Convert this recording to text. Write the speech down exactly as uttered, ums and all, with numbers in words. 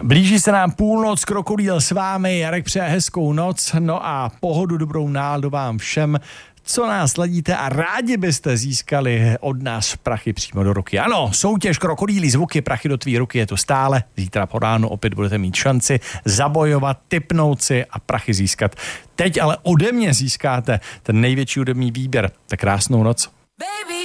Blíží se nám půlnoc, Krokodýl s vámi, Jarek přeje hezkou noc, no a pohodu, dobrou náladu vám všem, co nás ladíte a rádi byste získali od nás prachy přímo do ruky. Ano, soutěž Krokodýlí zvuky, prachy do tvý ruky je to stále. Zítra po ránu opět budete mít šanci zabojovat, tipnout si a prachy získat. Teď ale ode mě získáte ten největší hudební výběr. Tak krásnou noc.